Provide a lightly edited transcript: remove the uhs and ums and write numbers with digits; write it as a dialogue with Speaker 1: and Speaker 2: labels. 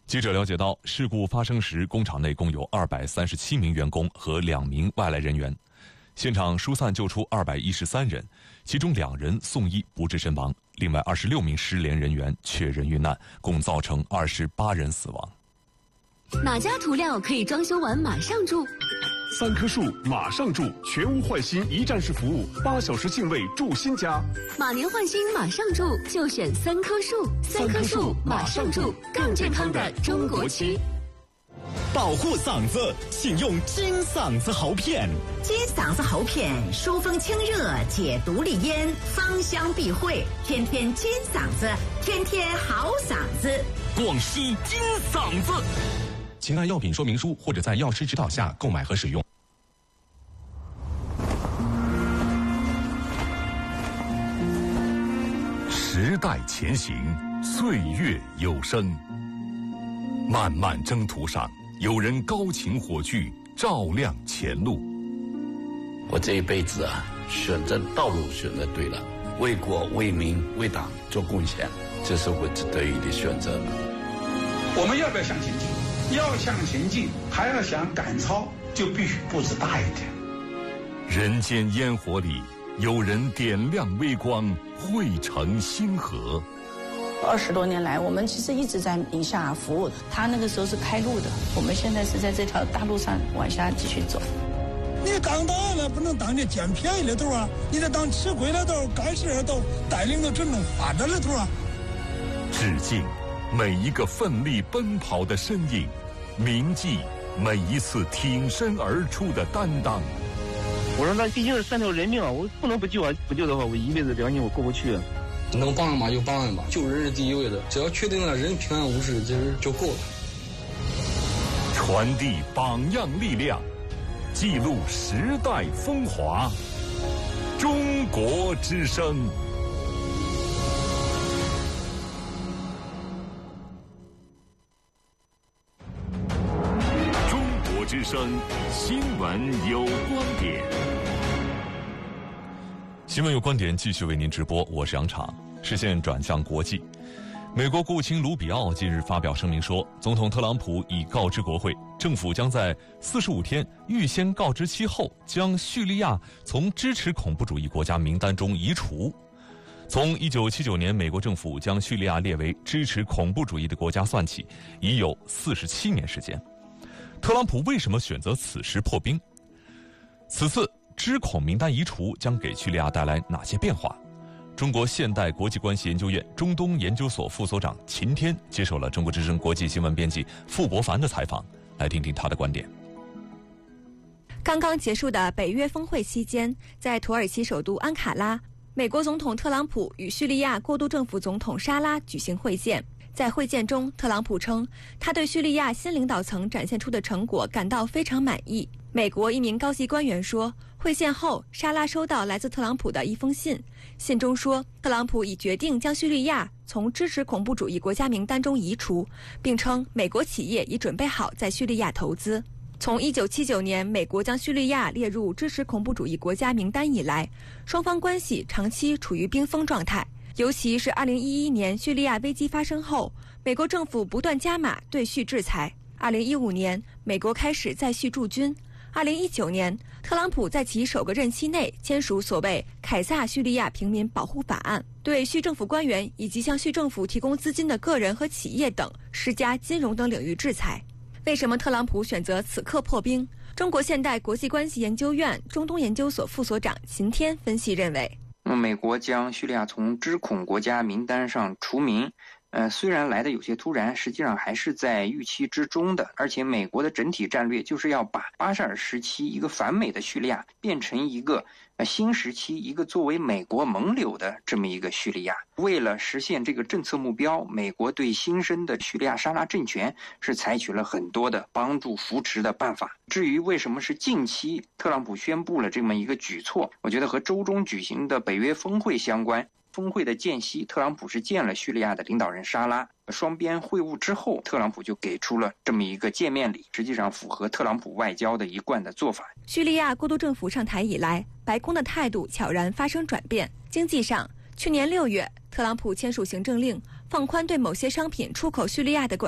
Speaker 1: 记者了解到，事故发生时，工厂内共有237名员工和2名外来人员，现场疏散救出213人，其中2人送医不治身亡，另外26名失联人员确认遇难，共造成28人死亡。
Speaker 2: 哪家涂料可以装修完马上住
Speaker 3: ？3棵树马上住，全屋换新一站式服务，8小时净位住新家。
Speaker 2: 马年换新马上住，就选3棵树。3棵树马上住，更健康的中国区。
Speaker 4: 保护嗓子，请用金嗓子喉片。
Speaker 5: 金嗓子喉片疏风清热，解毒利咽，芳香避秽，天天金嗓子，天天好嗓子。
Speaker 4: 广西金嗓子。
Speaker 6: 请按药品说明书或者在药师指导下购买和使用。
Speaker 7: 时代前行，岁月有声。漫漫征途上，有人高擎火炬，照亮前路。
Speaker 8: 我这一辈子啊，选择道路选择对了，为国为民为党做贡献，这是我得以的选择。
Speaker 9: 我们要不要向前进？要向前进，还要想赶超，就必须步子大一点。
Speaker 7: 人间烟火里，有人点亮微光，汇成星河。
Speaker 10: 20多年来，我们其实一直在宁夏服务，他那个时候是开路的，我们现在是在这条大路上往下继续走。
Speaker 11: 你当党了，不能当这捡便宜的头啊！你得当吃亏的头，干事的头，带领着整种发展的头啊！
Speaker 7: 致敬每一个奋力奔跑的身影，铭记每一次挺身而出的担当。
Speaker 12: 我说那毕竟是3条人命啊，我不能不救啊！不救的话，我一辈子良心我过不去。
Speaker 13: 能帮嘛就帮嘛，救人是第一位的，只要确定了人平安无事，这就够了。
Speaker 7: 传递榜样力量，记录时代风华。中国之声。中国之声，新闻有观点。
Speaker 1: 新闻有观点继续为您直播，我是杨昶。视线转向国际，美国国务卿卢比奥近日发表声明说，总统特朗普已告知国会，政府将在45天预先告知期后，将叙利亚从支持恐怖主义国家名单中移除。从1979年美国政府将叙利亚列为支持恐怖主义的国家算起，已有47年时间。特朗普为什么选择此时破冰？此次知恐名单移除将给叙利亚带来哪些变化？中国现代国际关系研究院中东研究所副所长秦天接受了中国之声国际新闻编辑傅博凡的采访，来听听他的观点。
Speaker 14: 刚刚结束的北约峰会期间，在土耳其首都安卡拉，美国总统特朗普与叙利亚过渡政府总统沙拉举行会见。在会见中，特朗普称他对叙利亚新领导层展现出的成果感到非常满意。美国一名高级官员说，会见后，沙拉收到来自特朗普的一封信，信中说，特朗普已决定将叙利亚从支持恐怖主义国家名单中移除，并称美国企业已准备好在叙利亚投资。从1979年美国将叙利亚列入支持恐怖主义国家名单以来，双方关系长期处于冰封状态。尤其是2011年叙利亚危机发生后，美国政府不断加码对叙制裁。2015年，美国开始在叙驻军。2019年，特朗普在其首个任期内签署所谓《凯撒叙利亚平民保护法案》，对叙政府官员以及向叙政府提供资金的个人和企业等施加金融等领域制裁。为什么特朗普选择此刻破冰？中国现代国际关系研究院中东研究所副所长秦天分析认为，
Speaker 15: 美国将叙利亚从支恐国家名单上除名，虽然来的有些突然，实际上还是在预期之中的。而且美国的整体战略就是要把巴沙尔时期一个反美的叙利亚变成一个新时期一个作为美国盟友的这么一个叙利亚。为了实现这个政策目标，美国对新生的叙利亚沙拉政权是采取了很多的帮助扶持的办法。至于为什么是近期特朗普宣布了这么一个举措，我觉得和周中举行的北约峰会相关。峰会的间隙，特朗普是见了叙利亚的领导人沙拉，双边会晤之后，特朗普就给出了这么一个见面礼，实际上符合特朗普外交的一贯的做法。
Speaker 14: 叙利亚过渡政府上台以来，白宫的态度悄然发生转变。经济上，去年6月，特朗普签署行政令，放宽对某些商品出口叙利亚的管